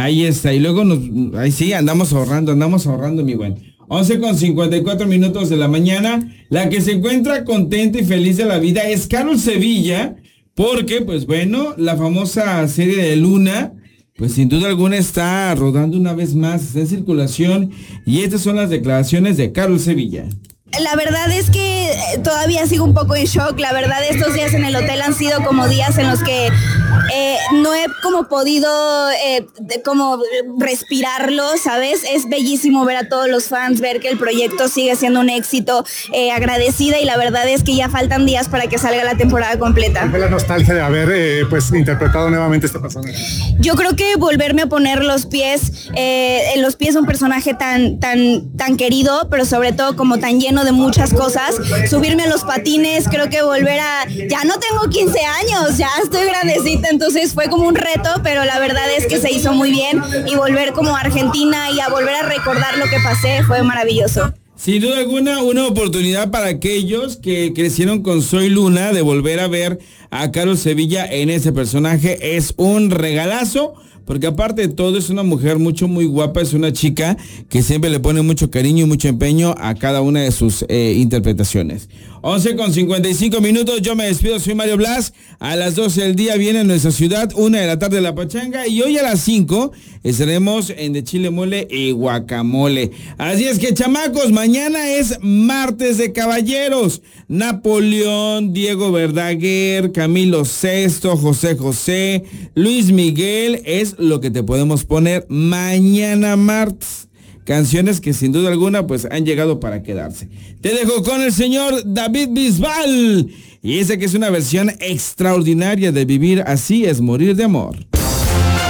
Ahí está, y luego ahí sí, andamos ahorrando, mi buen. 11:54 de la mañana. La que se encuentra contenta y feliz de la vida es Carol Sevilla, porque, pues bueno, la famosa serie de Luna, pues sin duda alguna está rodando una vez más, está en circulación, y estas son las declaraciones de Carol Sevilla. La verdad es que todavía sigo un poco en shock. La verdad, estos días en el hotel han sido como días en los que no he como podido como respirarlo, ¿sabes? Es bellísimo ver a todos los fans, ver que el proyecto sigue siendo un éxito, agradecida, y la verdad es que ya faltan días para que salga la temporada completa. ¿Fue la nostalgia de haber pues interpretado nuevamente este personaje? Yo creo que volverme a poner los pies en los pies de un personaje tan querido, pero sobre todo como tan lleno de muchas cosas, subirme a los patines, creo que ya no tengo 15 años, ya estoy grandecita, entonces fue como un reto, pero la verdad es que se hizo muy bien, y volver como a Argentina y a volver a recordar lo que pasé fue maravilloso. Sin duda alguna, una oportunidad para aquellos que crecieron con Soy Luna de volver a ver a Carol Sevilla en ese personaje. Es un regalazo, porque aparte de todo es una mujer muy guapa, es una chica que siempre le pone mucho cariño y mucho empeño a cada una de sus interpretaciones. 11:55, yo me despido, soy Mario Blas. A las 12 del día viene a nuestra ciudad, 1 de la tarde La Pachanga, y hoy a las 5 estaremos en De Chile Mole y Guacamole. Así es que, chamacos, mañana es martes de caballeros. Napoleón, Diego Verdaguer, Camilo Sesto, José José, Luis Miguel, es lo que te podemos poner mañana martes. Canciones que sin duda alguna pues han llegado para quedarse. Te dejo con el señor David Bisbal, y esa que es una versión extraordinaria de Vivir así es morir de amor.